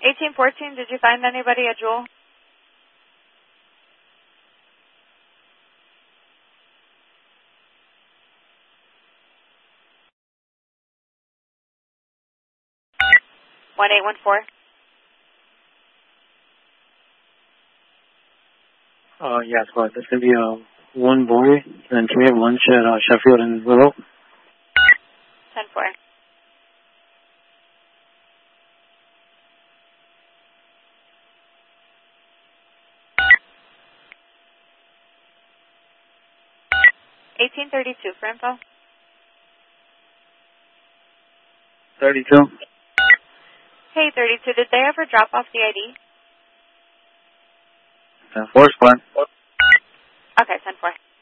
1814, did you find anybody at Jewel? One 814. Yes, but there's going to be one boy, and can we have lunch at Sheffield and Willow? 10-4. $18.32 for info. 32. Hey, 32, did they ever drop off the ID? 4 squad. Okay, 10-4.